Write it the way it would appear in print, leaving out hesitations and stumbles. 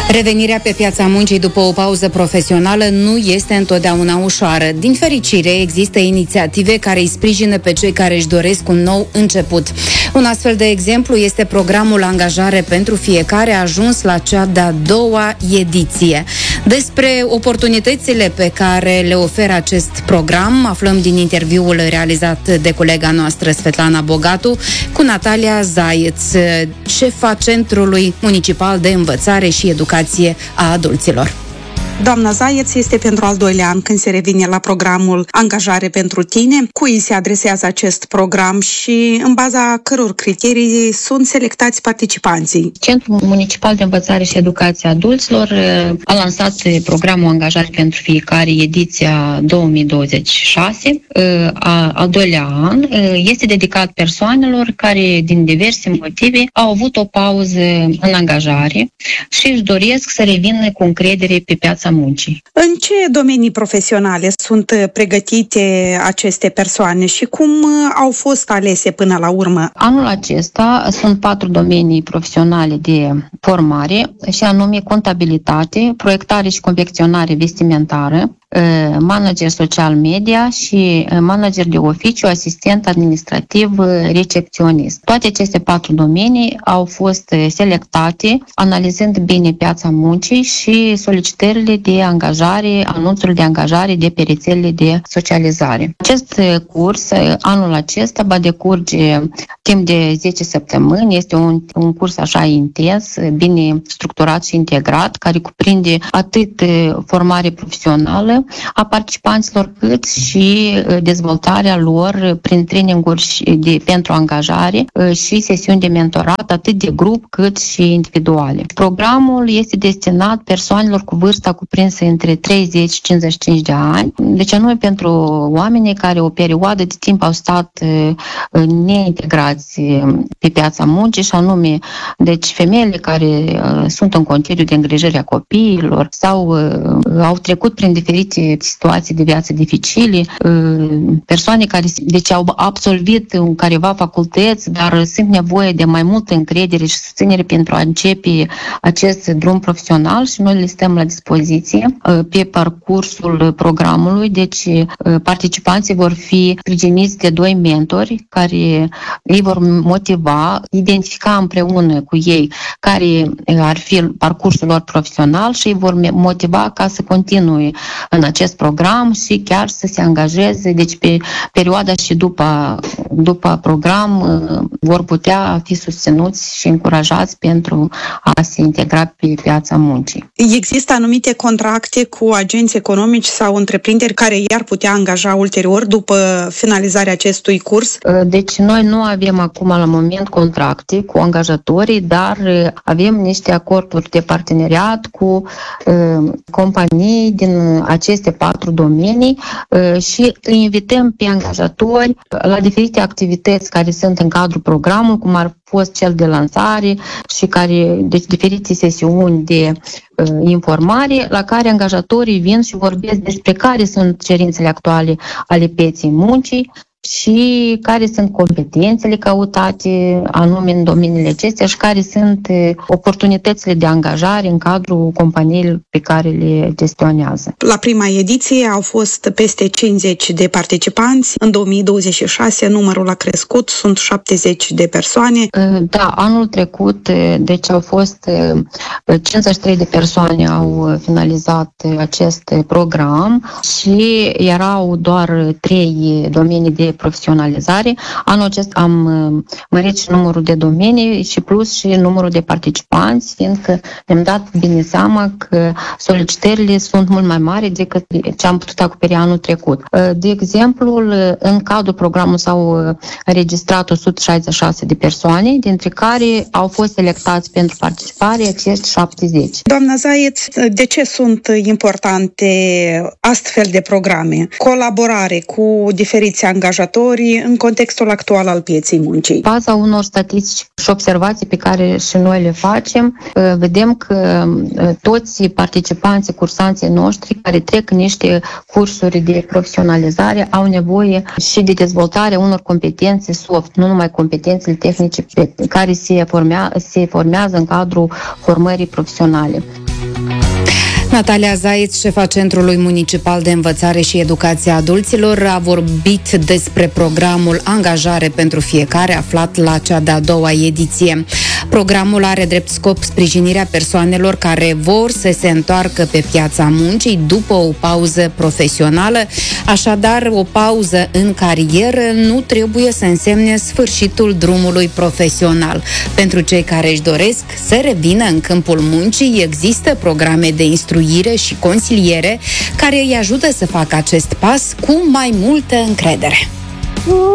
Revenirea pe piața muncii după o pauză profesională nu este întotdeauna ușoară. Din fericire, există inițiative care îi sprijină pe cei care își doresc un nou început. Un astfel de exemplu este programul Angajare pentru Fiecare, ajuns la cea de-a doua ediție. Despre oportunitățile pe care le oferă acest program aflăm din interviul realizat de colega noastră Svetlana Bogatu cu Natalia Zaieț, șefa Centrului Municipal de Învățare și Educație a Adulților. Doamna Zaieț este pentru al doilea an când se revine la programul Angajare pentru Tine. Cui se adresează acest program și în baza căror criterii sunt selectați participanții? Centrul Municipal de Învățare și Educație a Adulților a lansat programul Angajare pentru Fiecare, ediția 2026. Al doilea an este dedicat persoanelor care, din diverse motive, au avut o pauză în angajare și își doresc să revină cu încredere pe piața muncii. În ce domenii profesionale sunt pregătite aceste persoane și cum au fost alese până la urmă? Anul acesta sunt 4 domenii profesionale de formare, și anume contabilitate, proiectare și confecționare vestimentară, manager social media și manager de oficiu, asistent administrativ, recepționist. Toate aceste 4 domenii au fost selectate analizând bine piața muncii și solicitările de angajare, anunțurile de angajare de pe rețelele de socializare. Acest curs, anul acesta, va decurge timp de 10 săptămâni. Este un curs așa intens, bine structurat și integrat, care cuprinde atât formare profesională a participanților, cât și dezvoltarea lor prin traininguri pentru angajare și sesiuni de mentorat, atât de grup cât și individuale. Programul este destinat persoanelor cu vârsta cuprinsă între 30 și 55 de ani, deci anume pentru oamenii care o perioadă de timp au stat neintegrați pe piața muncii, și anume deci femeile care sunt în concediu de îngrijire a copiilor sau au trecut prin diferite situații de viață dificile, persoane care deci au absolvit careva facultăți, dar simt nevoie de mai multă încredere și susținere pentru a începe acest drum profesional, și noi le stăm la dispoziție pe parcursul programului. Deci participanții vor fi sprijiniți de 2 mentori care îi vor motiva, identifica împreună cu ei care ar fi parcursul lor profesional și îi vor motiva ca să continue în acest program și chiar să se angajeze. Deci pe perioada și după program vor putea fi susținuți și încurajați pentru a se integra pe piața muncii. Există anumite contracte cu agenți economici sau întreprinderi care i-ar putea angaja ulterior după finalizarea acestui curs? Deci noi nu avem acum la moment contracte cu angajatorii, dar avem niște acorduri de parteneriat cu companii din aceste 4 domenii și îi invităm pe angajatori la diferite activități care sunt în cadrul programului, cum ar fost cel de lansare și deci diferite sesiuni de informare la care angajatorii vin și vorbesc despre care sunt cerințele actuale ale pieței muncii și care sunt competențele căutate anume în domeniile acestea și care sunt oportunitățile de angajare în cadrul companiilor pe care le gestionează. La prima ediție au fost peste 50 de participanți. În 2026 numărul a crescut, sunt 70 de persoane. Da, anul trecut deci au fost 53 de persoane au finalizat acest program și erau doar 3 domenii de profesionalizare. Anul acesta am mărit și numărul de domenii și plus și numărul de participanți, fiindcă ne-am dat bine seama că solicitările sunt mult mai mari decât ce am putut acoperi anul trecut. De exemplu, în cadrul programului s-au înregistrat 166 de persoane, dintre care au fost selectați pentru participare acești 70. Doamna Zaieț, de ce sunt importante astfel de programe? Colaborare cu diferiți angajatori în contextul actual al pieței muncii. Baza unor statistici și observații pe care și noi le facem, vedem că toți participanții, cursanții noștri care trec niște cursuri de profesionalizare au nevoie și de dezvoltarea unor competențe soft, nu numai competențele tehnice care se formează în cadrul formării profesionale. Natalia Zaeț, șefa Centrului Municipal de Învățare și Educație a Adulților, a vorbit despre programul Angajare pentru Fiecare, aflat la cea de-a doua ediție. Programul are drept scop sprijinirea persoanelor care vor să se întoarcă pe piața muncii după o pauză profesională. Așadar, o pauză în carieră nu trebuie să însemne sfârșitul drumului profesional. Pentru cei care își doresc să revină în câmpul muncii, există programe de instruire și consiliere care îi ajută să facă acest pas cu mai multă încredere.